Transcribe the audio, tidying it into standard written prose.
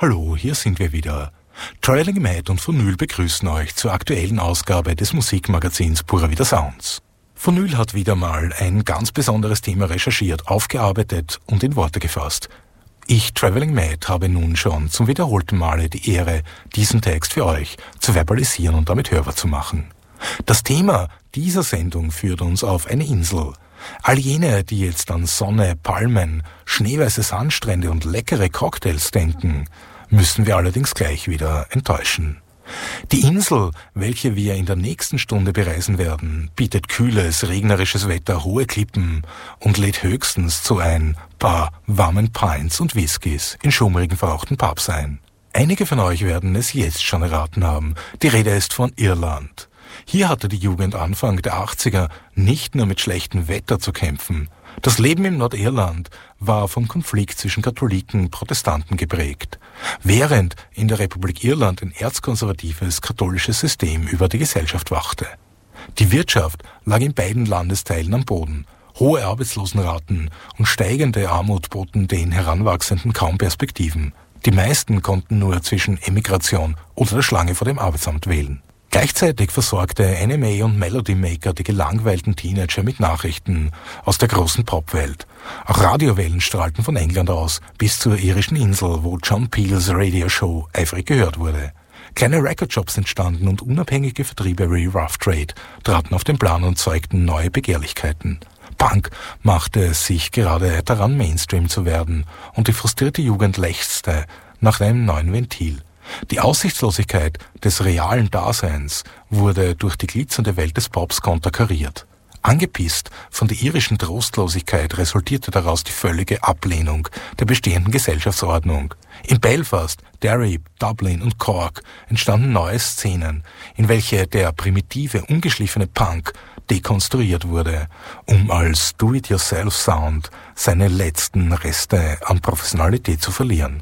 Hallo, hier sind wir wieder. Traveling Mad und Vinyl begrüßen euch zur aktuellen Ausgabe des Musikmagazins Pura Vida Sounds. Vinyl hat wieder mal ein ganz besonderes Thema recherchiert, aufgearbeitet und in Worte gefasst. Ich, Traveling Mad, habe nun schon zum wiederholten Male die Ehre, diesen Text für euch zu verbalisieren und damit hörbar zu machen. Das Thema dieser Sendung führt uns auf eine Insel. All jene, die jetzt an Sonne, Palmen, schneeweiße Sandstrände und leckere Cocktails denken, müssen wir allerdings gleich wieder enttäuschen. Die Insel, welche wir in der nächsten Stunde bereisen werden, bietet kühles, regnerisches Wetter, hohe Klippen und lädt höchstens zu ein paar warmen Pints und Whiskys in schummrigen, verrauchten Pubs ein. Einige von euch werden es jetzt schon erraten haben. Die Rede ist von Irland. Hier hatte die Jugend Anfang der 80er nicht nur mit schlechtem Wetter zu kämpfen. Das Leben im Nordirland war vom Konflikt zwischen Katholiken und Protestanten geprägt, während in der Republik Irland ein erzkonservatives katholisches System über die Gesellschaft wachte. Die Wirtschaft lag in beiden Landesteilen am Boden. Hohe Arbeitslosenraten und steigende Armut boten den Heranwachsenden kaum Perspektiven. Die meisten konnten nur zwischen Emigration oder der Schlange vor dem Arbeitsamt wählen. Gleichzeitig versorgte NMA und Melody Maker die gelangweilten Teenager mit Nachrichten aus der großen Popwelt. Auch Radiowellen strahlten von England aus bis zur irischen Insel, wo John Peels Radioshow eifrig gehört wurde. Kleine Recordshops entstanden und unabhängige Vertriebe wie Rough Trade traten auf den Plan und zeugten neue Begehrlichkeiten. Punk machte es sich gerade daran, Mainstream zu werden, und die frustrierte Jugend lechzte nach einem neuen Ventil. Die Aussichtslosigkeit des realen Daseins wurde durch die glitzernde Welt des Pops konterkariert. Angepisst von der irischen Trostlosigkeit resultierte daraus die völlige Ablehnung der bestehenden Gesellschaftsordnung. In Belfast, Derry, Dublin und Cork entstanden neue Szenen, in welche der primitive, ungeschliffene Punk dekonstruiert wurde, um als Do-it-yourself-Sound seine letzten Reste an Professionalität zu verlieren.